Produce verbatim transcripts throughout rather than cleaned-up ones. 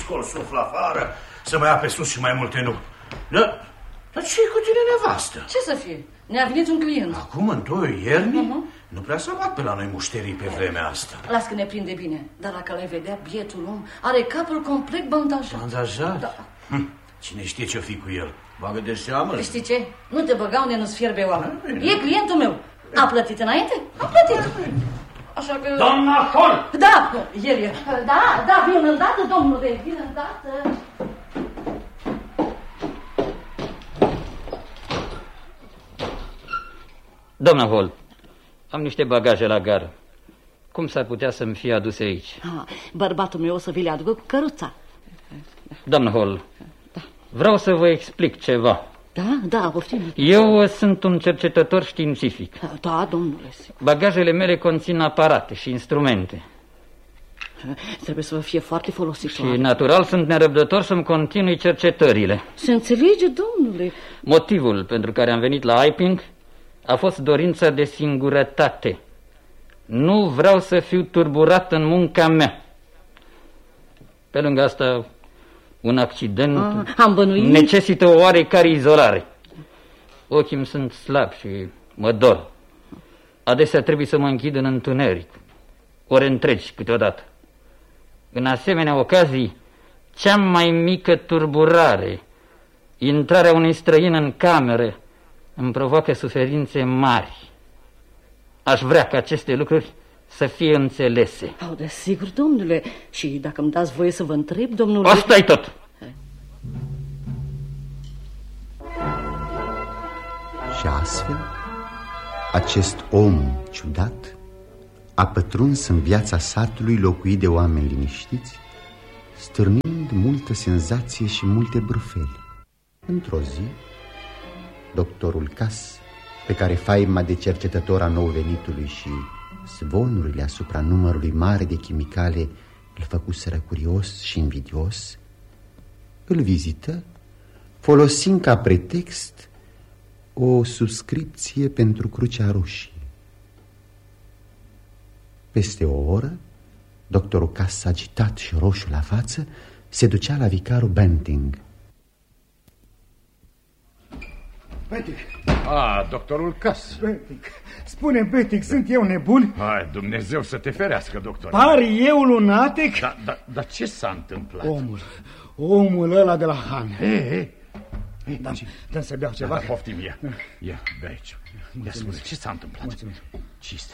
scol suflă afară, să mai ia pe sus și mai multe nu. Da, dar ce-i cu tine, nevastă? Ce să fie? Ne-a venit un client. Acum, în doi ierni? Uh-huh. Nu prea să bat pe la noi mușterii pe vremea asta. Las că ne prinde bine, dar dacă l-ai vedea, bietul om are capul complet bandajat. Bandajat? Da. Hm. Cine știe ce-o fi cu el? Bagă de seamă. Știi ce? Nu te băga unde nu-ți fierbe oameni. E clientul meu. A plătit înainte? A plătit. Așa că... Doamna Hall! Da, el e. Da, da, vin îndată, domnule, vin îndată. Doamna Hall, am niște bagaje la gară. Cum s-ar putea să-mi fie aduse aici? Ah, bărbatul meu o să vi le aducă cu căruța. Doamna Hall, da. Vreau să vă explic ceva. Da, da, poftim. Eu sunt un cercetător științific. Da, domnule. Bagajele mele conțin aparate și instrumente. Trebuie să vă fie foarte folositoare. Și natural sunt nerăbdător să-mi continui cercetările. Se înțelege, domnule. Motivul pentru care am venit la Iping a fost dorința de singurătate. Nu vreau să fiu turburat în munca mea. Pe lângă asta, un accident ah, am bănuit. necesită o oarecare izolare. Ochii îmi sunt slabi și mă dor. Adesea trebuie să mă închid în întuneric, ore întregi câteodată. În asemenea ocazii, cea mai mică turburare, intrarea unui străin în cameră, îmi provoacă suferințe mari. Aș vrea ca aceste lucruri să fie înțelese. Au, desigur, domnule. Și dacă îmi dați voie să vă întreb, domnule... Asta-i tot. Și astfel, acest om ciudat a pătruns în viața satului locuit de oameni liniștiți, stârnind multă senzație și multe brufeli. Într-o zi, doctorul Cass, pe care faima de cercetător a nou-venitului și zvonurile asupra numărului mare de chimicale îl făcuseră curios și invidios, îl vizită, folosind ca pretext o subscripție pentru Crucea Roșie. Peste o oră, doctorul Cass, agitat și roșu la față, se ducea la vicarul Benting. Benting. Ah, doctorul Cass. Benting. Spune, Benting, sunt eu nebun? Hai, Dumnezeu să te ferească, doctor. Par eu lunatic? Dar da, da, ce s-a întâmplat? Omul, omul ăla de la Han. Ei, ei. Da, dă să beau ceva. Da, poftim, ia. Ia, bea aici. Ia, spune, ce s-a întâmplat? Mulțumesc. Ce este?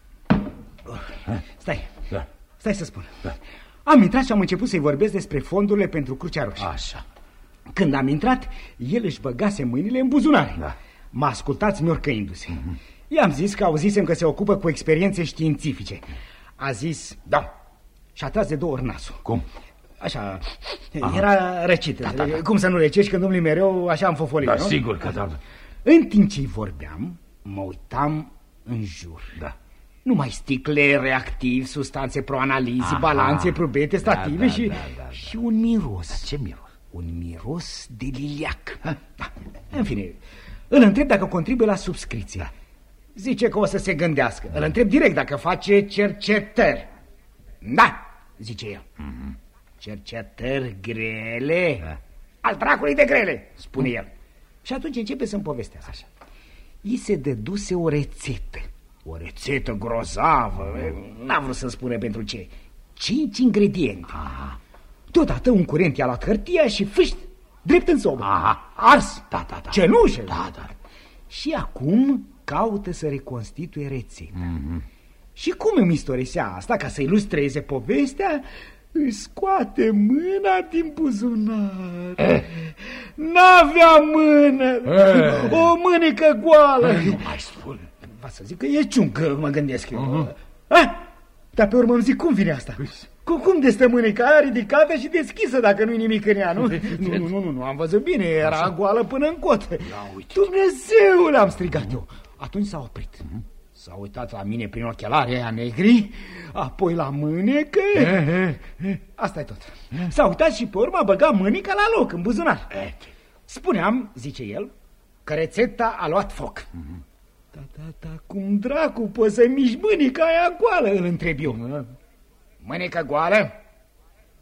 Stai, da. Stai să spun. Da. Am intrat și am început să-i vorbesc despre fondurile pentru Crucea Roșie. Așa. Când am intrat, el își băgase mâinile în buzunare. Da. M-a ascultat smiorcăindu-se. Mm-hmm. I-am zis că auzisem că se ocupă cu experiențe științifice. A zis da și a tras de două ori nasul. Cum? Așa, aha, era răcit. Da, da, da. Cum să nu răcești când domnului mereu așa am fofolit, da, nu? Sigur că da. În timp ce-i vorbeam, mă uitam în jur. Da. Numai sticle, reactivi, substanțe proanalizi, balanțe, probete, stative, da, da, și, da, da, da. și un miros. Da, ce miros? Un miros de liliac. Da. În fine, îl întreb dacă contribuie la subscripție. Da. Zice că o să se gândească. Da. Îl întreb direct dacă face cercetări. Da, zice el. Mm-hmm. Cercetări grele? Da. Al dracului de grele, spune mm. el. Și atunci începe să-mi povestească. Așa. I se dăduse o rețetă. O rețetă grozavă, n-a vrut să spune pentru ce. Cinci ingrediente. Aha. Deodată un curent i-a luat hârtia și fâșt, drept în sobă. Aha. Ars. Da, da, da. Cenușă. Da, da. Și acum caută să reconstituie rețeta. Mm-hmm. Și cum îmi istorisea asta, ca să ilustreze povestea, își scoate mâna din buzunar. Eh. N-avea mână. Eh. O mânecă goală. Nu mai spune. Va să zic că e ciuncă, mă gândesc eu. Uh-huh. Ah, dar pe urmă îmi zic, cum vine asta? Cu cum de stă mâneca aia ridicată și deschisă dacă nu-i nimic în ea, nu? Nu, nu, nu, nu, am văzut bine, era așa, goală până în cot. Dumnezeule, am strigat eu. Atunci s-a oprit. Uh-huh. S-a uitat la mine prin ochelari aia negri, apoi la mânecă. Asta e tot. S-a uitat și pe urmă a băgat mâneca la loc, în buzunar. Spuneam, zice el, că rețeta a luat foc. Uh-huh. Da, da, da, cum dracu poți să miști mânica aia goală, îl întreb eu. Mânica goală?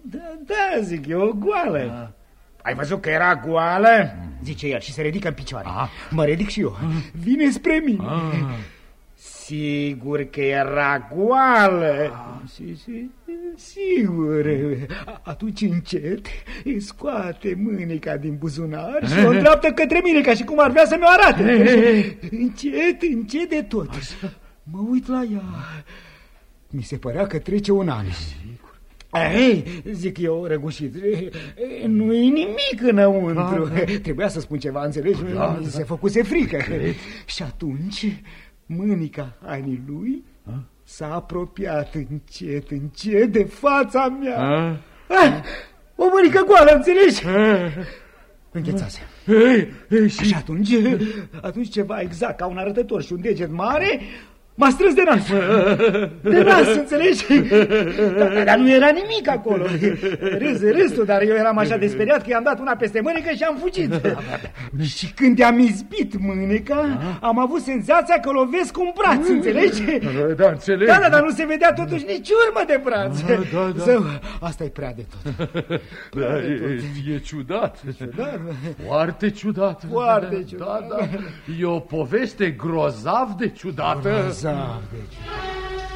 Da, da, zic eu, goală. Da. Ai văzut că era goală? Zice el și se ridică în picioare. Ah. Mă ridic și eu. Vine spre mine. Ah. Sigur că era goală. Ah. Si, si, sigur. Atunci încet îi scoate mânica din buzunar și o îndreaptă către mine ca și cum ar vrea să mi-o arate. Încet, încet de tot. Așa. Mă uit la ea. Mi se părea că trece un an. Ei, zic eu, răgușit, nu-i nimic înăuntru. Da, da. Trebuia să spun ceva, înțelegi? Da, da. Se făcuse frică. Cred. Și atunci mânica anii lui s-a apropiat încet, încet de fața mea. Ah, o mânică goală, înțelegi? Înghețase. Și atunci, atunci ceva exact ca un arătător și un deget mare m-a strâns de nas. De nas, înțelegi? Dar, dar nu era nimic acolo. Râs, râsul, dar eu eram așa de speriat că i-am dat una peste mânecă și am fugit. Și când i-am izbit mâneca, am avut senzația că lovesc cu un braț, înțelegi? Da, înțeleg. Da, da, dar nu se vedea totuși nici urmă de braț. Da, da, da. Zău, asta e prea de tot. Prea da, de tot. E, e ciudat. ciudat. Foarte ciudat. Foarte ciudat. Da, da. E o poveste grozav de ciudată. Grozav de ciudat.